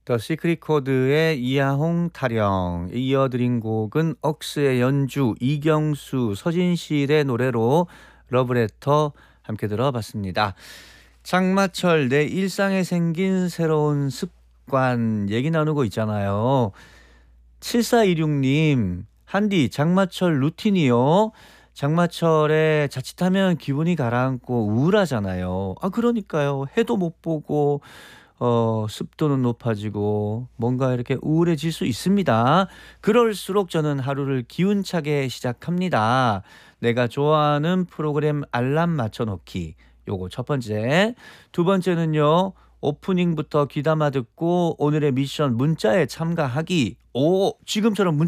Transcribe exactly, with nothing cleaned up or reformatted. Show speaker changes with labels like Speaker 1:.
Speaker 1: 더 시크릿 코드의 이하홍 타령, 이어드린 곡은 억스의 연주, 이경수, 서진실의 노래로 러브레터 함께 들어봤습니다. 장마철, 내 일상에 생긴 새로운 습관 얘기 나누고 있잖아요. 칠사이육 님, 한디 장마철 루틴이요. 장마철에 자칫하면 기분이 가라앉고 우울하잖아요. 아 그러니까요. 해도 못 보고 어 습도는 높아지고 뭔가 이렇게 우울해질 수 있습니다. 그럴수록 저는 하루를 기운차게 시작합니다. 내가 좋아하는 프로그램 알람 맞춰 놓기. 요거 첫 번째. 두 번째는요. 오프닝부터 귀담아 듣고 오늘의 미션 문자에 참가하기. 오, 지금처럼 문자